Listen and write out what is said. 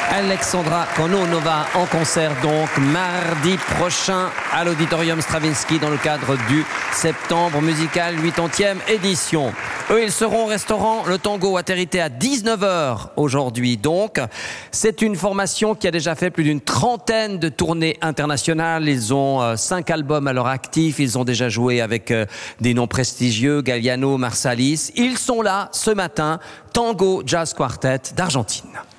Alexandra Kononova en concert donc mardi prochain à l'Auditorium Stravinsky dans le cadre du Septembre Musical 80e édition. Eux, ils seront au restaurant Le Tango à Territé à 19h aujourd'hui. Donc, c'est une formation qui a déjà fait plus d'une trentaine de tournées internationales. Ils ont 5 albums à leur actif. Ils ont déjà joué avec des noms prestigieux, Galliano, Marsalis. Ils sont là ce matin, Tango Jazz Quartet d'Argentine.